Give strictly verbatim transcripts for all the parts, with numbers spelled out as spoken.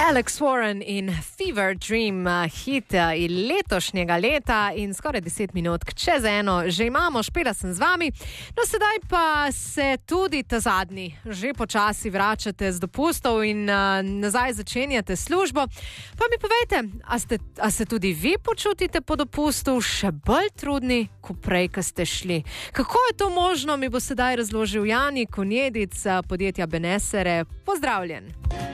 Alex Warren in Fever Dream, hit letošnjega leta in skoraj deset minut čez eno že imamo, Špela sem z vami. No, sedaj pa se tudi ta zadnji že počasi vračate z dopustov in uh, nazaj začenjate službo. Pa mi povejte, a, ste, a se tudi vi počutite po dopustu še bolj trudni, kot prej, ko ste šli? Kako je to možno, mi bo sedaj razložil Jani Konjedic, podjetja Benesere. Pozdravljen.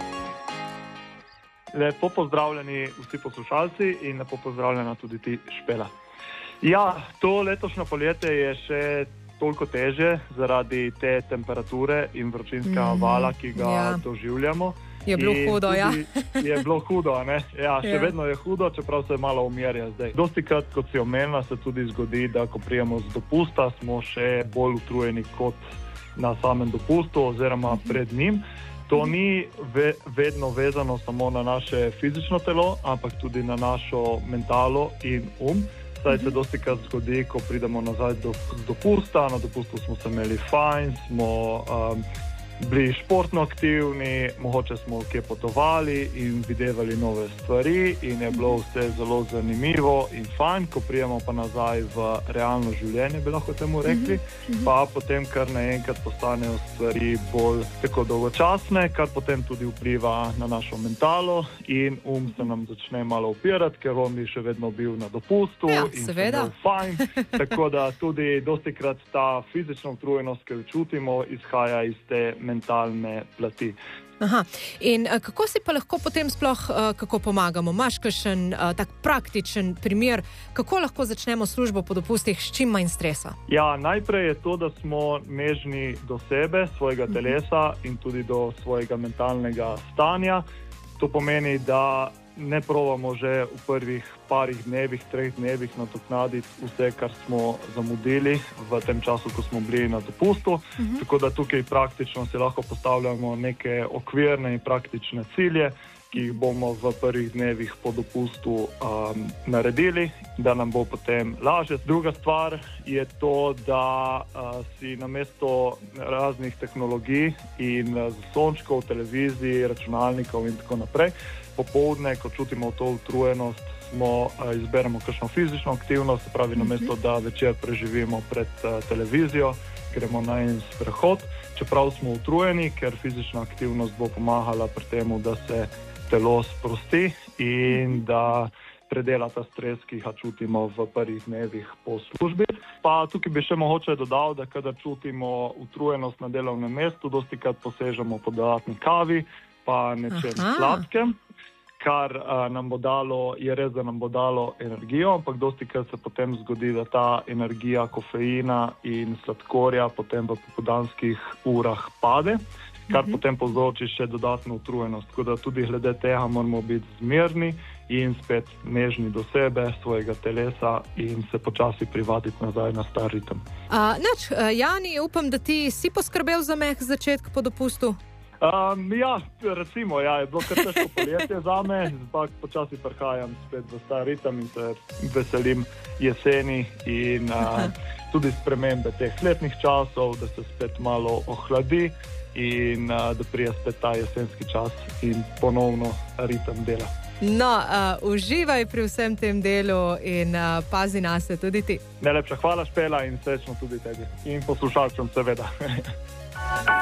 Lepo pozdravljeni vsi poslušalci in lepo pozdravljena tudi ti, Špela. Ja, to letošnjo poletje je še toliko teže zaradi te temperature in vročinskega mm, vala, ki ga ja. doživljamo. Je bilo in hudo, ja. Je bilo hudo, ne? Ja, še ja. vedno je hudo, čeprav se malo umirja zdaj. Dostikrat, kot si omenila, se tudi zgodi, da ko prijemo z dopusta, smo še bolj utrujeni kot na samem dopustu oziroma pred njim. To ni ve, vedno vezano samo na naše fizično telo, ampak tudi na našo mentalo in um. Saj se dostikrat zgodi, ko pridemo nazaj do, z dopusta, na dopustu smo se imeli fajn, smo um, bili športno aktivni, mogoče smo kje potovali in videvali nove stvari in je bilo vse zelo zanimivo in fajn, ko prijemo pa nazaj v realno življenje, bi lahko temu rekli, pa potem kar naenkrat postanejo stvari bolj tako dolgočasne, kar potem tudi vpliva na našo mentalo in um se nam začne malo upirati, ker on bi še vedno bil na dopustu ja, in seveda. sem bil fajn, tako da tudi dostikrat ta fizična utrujenost, ki jo čutimo, izhaja iz te mentalne plati. Aha. In uh, kako si pa lahko potem sploh uh, kako pomagamo? Imaš kakšen uh, tak praktičen primer, kako lahko začnemo službo po dopustih s čim manj stresa? Ja, najprej je to, da smo nežni do sebe, svojega telesa in tudi do svojega mentalnega stanja. To pomeni, da ne probamo že v prvih parih dnevih, treh dnevih nadoknaditi vse, kar smo zamudili v tem času, ko smo bili na dopustu. Uh-huh. Tako da tukaj praktično si lahko postavljamo neke okvirne in praktične cilje, ki jih bomo v prvih dnevih po dopustu um, naredili, da nam bo potem lažje. Druga stvar je to, da uh, si namesto raznih tehnologij in uh, sončkov, televizij, računalnikov in tako naprej, popoldne, ko čutimo to utrujenost, smo, uh, izberemo kakšno fizično aktivnost, se pravi, namesto da večer preživimo pred uh, televizijo, gremo na en sprehod, čeprav smo utrujeni, ker fizična aktivnost bo pomagala pri temu, da se telo sprosti in da predela ta stres, ki ga čutimo v prvih dnevih po službi. Pa tukaj bi še mogoče dodal, da kadar čutimo utrujenost na delovnem mestu, dostikrat posežemo po dodatni kavi, pa nečem sladkem, kar uh, nam bo dalo, je res, da nam bo dalo energijo, ampak dostikrat se potem zgodi, da ta energija kofeina in sladkorja potem v popoldanskih urah pade, kar uh-huh. potem povzroči še dodatno utrujenost. Tako da tudi glede tega moramo biti zmerni in spet nežni do sebe, svojega telesa in se počasi privaditi nazaj na star ritem. Uh, neč, uh, Jani, upam, da ti si poskrbel za meh začetek po dopustu? Um, ja, recimo, ja, je bilo kar težko poletje zame, ampak počasi prihajam spet v star ritem in se veselim jeseni in uh, tudi spremembe teh letnih časov, da se spet malo ohladi in uh, da prije spet ta jesenski čas in ponovno ritem dela. No, uh, uživaj pri vsem tem delu in uh, pazi na se tudi ti. Najlepša hvala, Špela, in srečno tudi tebi in poslušalcem seveda.